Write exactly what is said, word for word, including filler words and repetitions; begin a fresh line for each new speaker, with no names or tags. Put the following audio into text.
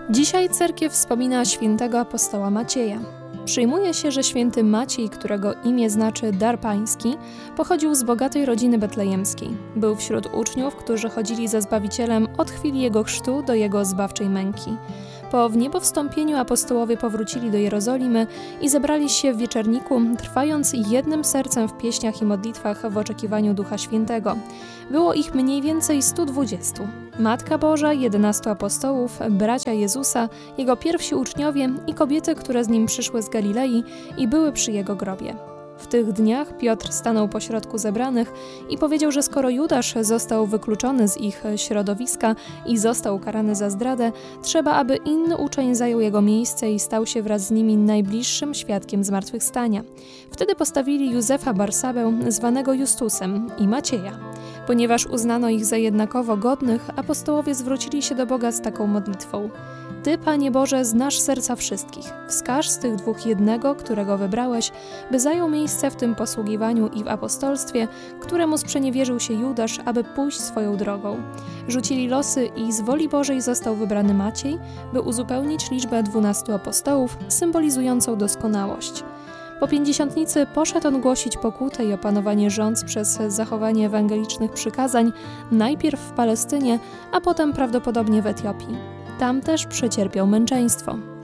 Dzisiaj cerkiew wspomina świętego apostoła Macieja. Przyjmuje się, że święty Maciej, którego imię znaczy dar pański, pochodził z bogatej rodziny betlejemskiej. Był wśród uczniów, którzy chodzili za Zbawicielem od chwili jego chrztu do jego zbawczej męki. Po wniebowstąpieniu apostołowie powrócili do Jerozolimy i zebrali się w wieczerniku, trwając jednym sercem w pieśniach i modlitwach w oczekiwaniu Ducha Świętego. Było ich mniej więcej stu dwudziestu. Matka Boża, jedenastu apostołów, bracia Jezusa, jego pierwsi uczniowie i kobiety, które z nim przyszły z Galilei i były przy jego grobie. W tych dniach Piotr stanął pośrodku zebranych i powiedział, że skoro Judasz został wykluczony z ich środowiska i został ukarany za zdradę, trzeba, aby inny uczeń zajął jego miejsce i stał się wraz z nimi najbliższym świadkiem zmartwychwstania. Wtedy postawili Józefa Barsabę, zwanego Justusem, i Macieja. Ponieważ uznano ich za jednakowo godnych, apostołowie zwrócili się do Boga z taką modlitwą: Ty, Panie Boże, znasz serca wszystkich. Wskaż z tych dwóch jednego, którego wybrałeś, by zajął miejsce w tym posługiwaniu i w apostolstwie, któremu sprzeniewierzył się Judasz, aby pójść swoją drogą. Rzucili losy i z woli Bożej został wybrany Maciej, by uzupełnić liczbę dwunastu apostołów, symbolizującą doskonałość. Po pięćdziesiątnicy poszedł on głosić pokutę i opanowanie rządz przez zachowanie ewangelicznych przykazań, najpierw w Palestynie, a potem prawdopodobnie w Etiopii. Tam też przecierpiał męczeństwo.